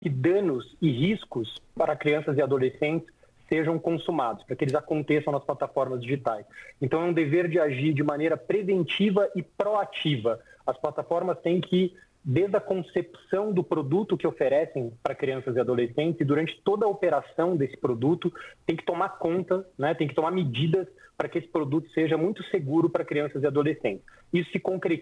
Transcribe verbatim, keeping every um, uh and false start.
que danos e riscos para crianças e adolescentes sejam consumados, para que eles aconteçam nas plataformas digitais. Então é um dever de agir de maneira preventiva e proativa. As plataformas têm que, desde a concepção do produto que oferecem para crianças e adolescentes, e durante toda a operação desse produto, tem que tomar conta, né, tem que tomar medidas para que esse produto seja muito seguro para crianças e adolescentes. Isso se concretiza